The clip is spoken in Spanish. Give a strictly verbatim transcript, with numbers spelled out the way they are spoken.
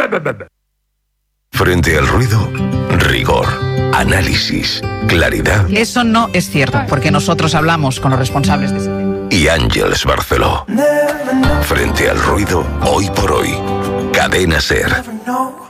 Frente al ruido, rigor, análisis, claridad. Eso no es cierto, porque nosotros hablamos con los responsables de ese tema. Y Ángeles Barceló. Frente al ruido, hoy por hoy. Cadena SER.